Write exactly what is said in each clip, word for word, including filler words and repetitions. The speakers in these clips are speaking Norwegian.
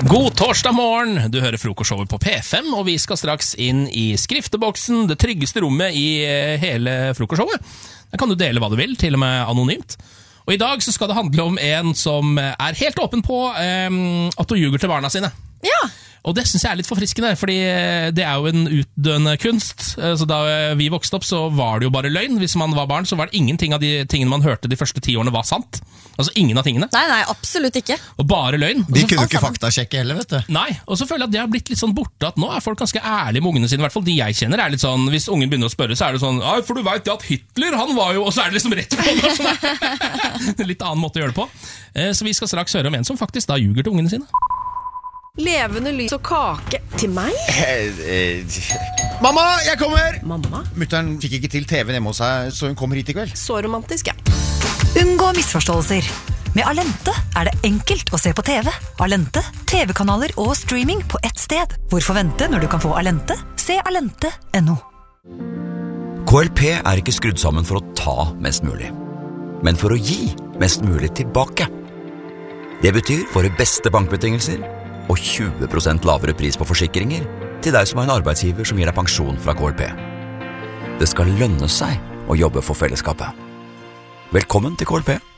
God torsdag morgen, du hører frokostshowet på P fem, og vi skal straks inn i skrifteboksen, det tryggeste rommet i hele frokostshowet. Der kan du dele hva du vil, til og med anonymt. Og i dag så skal det handle om en som er helt åpen på um, at du ljuger til barna sine. Ja. Og det synes jeg er litt forfriskende, fordi det er jo en utdøende kunst. Så da vi vokste opp, så var det jo bare løgn. Hvis man var barn, så var det ingenting av de tingene man hørte de første ti årene var sant. Altså ingen av tingene. Nei, nei, absolutt ikke. Og bare løgn. De kunne ikke faktasjekke heller, vet du. Nei, og så føler jeg at det har blitt litt sånn borte, at nå er folk ganske ærlige med ungene sine, i hvert fall de jeg kjenner er litt sånn, hvis ungen begynner å spørre, så er det sånn, «Ai, for du vet at Hitler, han var jo», og så er det liksom rett på det. Det er litt annen måte å gjøre det på. Så vi skal straks høre om en som faktisk da ljuger til ungene sine. Levende lys og kake til meg? Eh, eh, Mamma, jeg kommer! Mamma? Mutteren fikk ikke til T V-en hjemme hos seg, så hun kommer hit i kveld. Så romantisk, ja. Unngå misforståelser. Med Alente er det enkelt å se på T V. Alente, T V-kanaler og streaming på ett sted. Hvorfor vente når du kan få Alente? Se alente punktum no. K L P er ikke skrudd sammen for å ta mest mulig, men for å gi mest mulig tilbake. Det betyr våre beste bankbetingelser og tjue prosent lavere pris på forsikringer til deg som har en arbeidsgiver som gir deg pensjon fra K L P. Det skal lønne seg å jobbe for fellesskapet. Velkommen til K L P.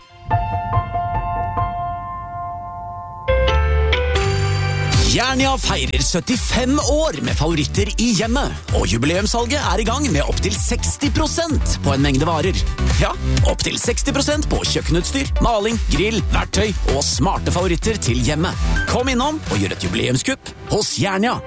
Jernia feirer syttifem år med favoritter i hjemmet, og jubileumssalget er i gang med opp til seksti prosent på en mengde varer. Ja, opp til seksti prosent på kjøkkenutstyr, maling, grill, verktøy og smarte favoritter til hjemmet. Kom innom og gjør et jubileumskupp hos Jernia.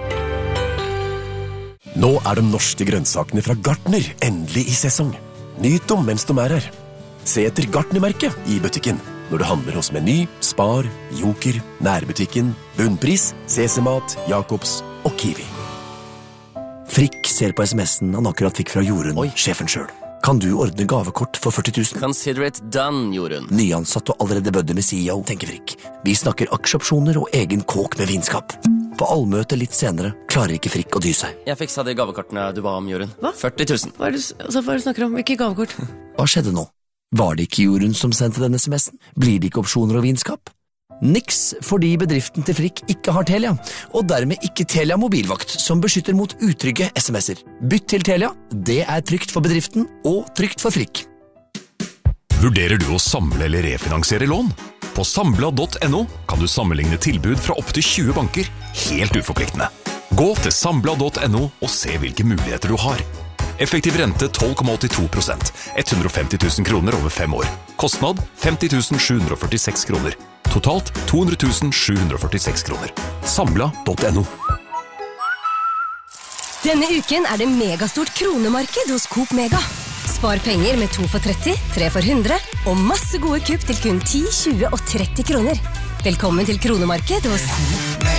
Nå er de norske grønnsakene fra Gartner endelig i sesong. Nyt dem mens de er her. Se etter Gartner-merket i butikken når du handler hos Meny, Spar, Joker, Nærbutikken, Bunnpris, C C-mat, Jacobs og Kiwi. Frikk ser på sms'en han akkurat fikk fra Jorunn, sjefen selv. Kan du ordne gavekort for førti tusen? Consider it done, Jorunn. Nyansatt og allerede bødde med C E O, tenker Frikk. Vi snakker aksjeopsjoner og egen kåk med vinskap. På allmøte litt senere klarer ikke Frikk å dy seg. Jeg fiksa de gavekortene du ba om, Jorunn. Hva? førti tusen. Hva er det, altså, hva er det du snakker om? Hvilke gavekort? Hva skjedde nå? Var det ikke Jorunn som sendte denne sms'en? Blir det ikke opsjoner og vinskap? Niks, fordi bedriften til Frikk ikke har Telia, og dermed ikke Telia mobilvakt, som beskytter mot utrygge sms'er. Bytt til Telia, det er trygt for bedriften og trygt for Frikk. Vurderer du å samle eller refinansiere lån? På sambla punktum no kan du sammenligne tilbud fra opp til tjue banker, helt uforpliktende. Gå til sambla punktum no og se hvilke muligheter du har. Effektiv rente tolv komma åttito prosent, hundre og femti tusen kroner over fem år. Kostnad femti tusen sju hundre og førtiseks kroner. Totalt to hundre tusen sju hundre og førtiseks kroner. Sambla punktum no. Denne uken er det megastort kronemarked hos Coop Mega. Spar penger med to for tretti, tre for hundre, og masse gode kupp til kun ti, tjue og tretti kroner. Velkommen til kronemarked hos